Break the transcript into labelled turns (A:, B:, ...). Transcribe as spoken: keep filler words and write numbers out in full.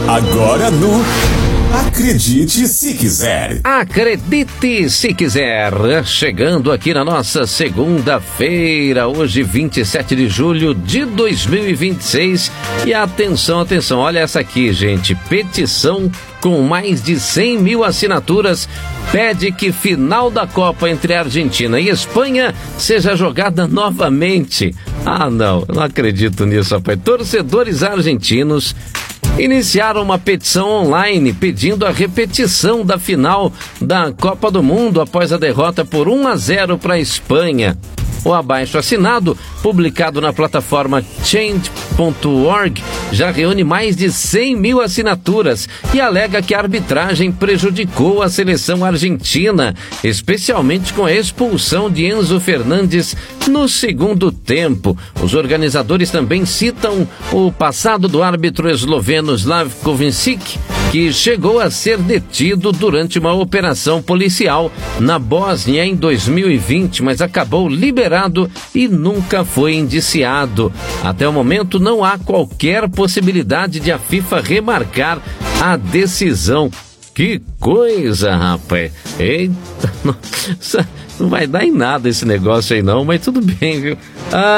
A: Agora no Acredite Se Quiser.
B: Acredite Se Quiser. Chegando aqui na nossa segunda-feira, hoje vinte e sete de julho de dois mil e vinte e seis. E atenção, atenção, olha essa aqui, gente. Petição com mais de cem mil assinaturas pede que final da Copa entre Argentina e Espanha seja jogada novamente. Ah, não, eu não acredito nisso, rapaz. Torcedores argentinos iniciaram uma petição online pedindo a repetição da final da Copa do Mundo após a derrota por um a zero para a Espanha. O abaixo-assinado, publicado na plataforma change ponto org, já reúne mais de cem mil assinaturas e alega que a arbitragem prejudicou a seleção argentina, especialmente com a expulsão de Enzo Fernandes no segundo tempo. Os organizadores também citam o passado do árbitro esloveno Slavko Vincic, que chegou a ser detido durante uma operação policial na Bósnia em dois mil e vinte, mas acabou liberado e nunca foi indiciado. Até o momento não há qualquer possibilidade de a FIFA remarcar a decisão. Que coisa, rapaz! Eita, não, não vai dar em nada esse negócio aí não, mas tudo bem, viu? Ah,